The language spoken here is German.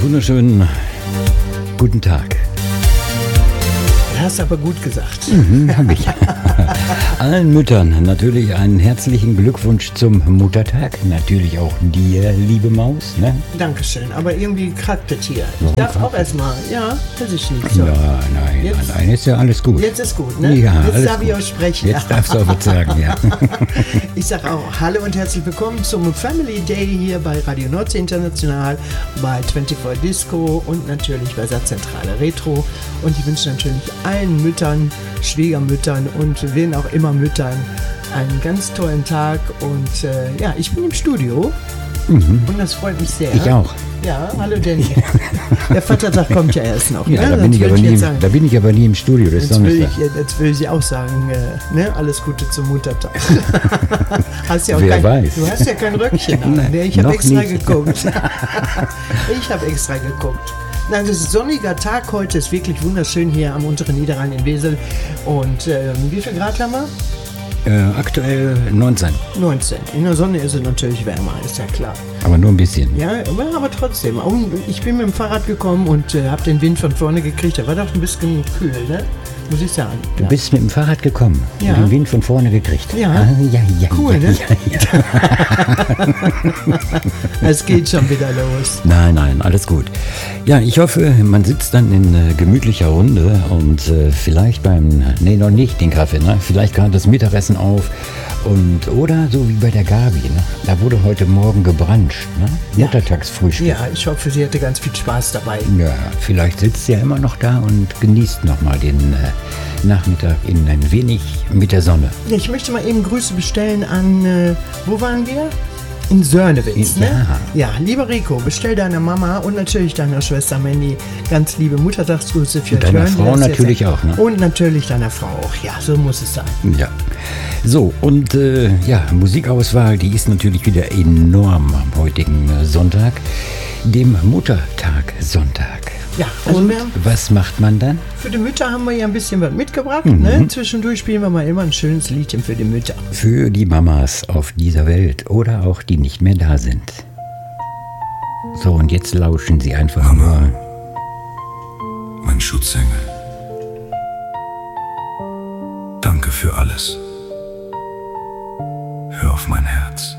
wunderschönen guten Tag. Hast aber gut gesagt. Hab ich. Allen Müttern natürlich einen herzlichen Glückwunsch zum Muttertag. Natürlich auch dir, liebe Maus. Ne? Dankeschön, aber irgendwie krackt das hier. Ich darf auch erstmal, ja, das ist nicht so. Ja, nein, ist ja alles gut. Jetzt ist gut, ne? Ja, jetzt alles darf ich gut. auch sprechen. Jetzt darfst du auch was sagen, ja. Ich sage auch Hallo und herzlich willkommen zum Family Day hier bei Radio Nordsee International, bei 24 Disco und natürlich bei Satzzentrale Retro. Und ich wünsche natürlich allen Müttern, Schwiegermüttern und wen auch immer Müttern einen ganz tollen Tag. Und ja, ich bin im Studio und das freut mich sehr. Ich auch. Ja, hallo Danny. Der Vatertag kommt ja erst noch. Ja, ne? da bin ich aber nie im Studio. Das ist Donnerstag. Jetzt will ich auch sagen, ne? Alles Gute zum Muttertag. Hast ja auch Wer weiß. Du hast ja kein Röckchen an. Nein, Ich habe noch extra nicht. geguckt. Ich habe extra geguckt. Nein, das ist ein sonniger Tag heute, ist wirklich wunderschön hier am unteren Niederrhein in Wesel. Und wie viel Grad haben wir? Aktuell 19. 19. In der Sonne ist es natürlich wärmer, ist ja klar. Aber nur ein bisschen. Ja, aber trotzdem. Und ich bin mit dem Fahrrad gekommen und habe den Wind von vorne gekriegt. Der war doch ein bisschen kühl, ne? Muss ich sagen. Du bist mit dem Fahrrad gekommen Ja. und den Wind von vorne gekriegt. Ja. Ah, ja, Cool, ja, ne? ja. Es geht schon wieder los. Nein, alles gut. Ja, ich hoffe, man sitzt dann in gemütlicher Runde und vielleicht noch nicht den Kaffee, ne? Vielleicht gerade das Mittagessen auf oder so wie bei der Gabi, ne? Da wurde heute Morgen gebranscht, ne? Ja. Muttertagsfrühstück. Ja, ich hoffe, sie hatte ganz viel Spaß dabei. Ja, vielleicht sitzt sie ja immer noch da und genießt nochmal den Nachmittag in ein wenig mit der Sonne. Ja, ich möchte mal eben Grüße bestellen an, wo waren wir? In Sörnewitz, ne? Ja, lieber Rico, bestell deiner Mama und natürlich deiner Schwester Mandy ganz liebe Muttertagsgrüße für Und deiner Turn, Frau das jetzt- natürlich auch, ne? Und natürlich deiner Frau auch, ja, so muss es sein. Ja. So, und Musikauswahl, die ist natürlich wieder enorm am heutigen Sonntag, dem Muttertag Sonntag. Ja, also Und wir haben, was macht man dann? für die Mütter haben wir ja ein bisschen was mitgebracht, ne? Zwischendurch spielen wir mal immer ein schönes Liedchen für die Mütter. Für die Mamas auf dieser Welt oder auch die nicht mehr da sind. So, und jetzt lauschen sie einfach nur. Mein Schutzengel. Danke für alles. Hör auf mein Herz.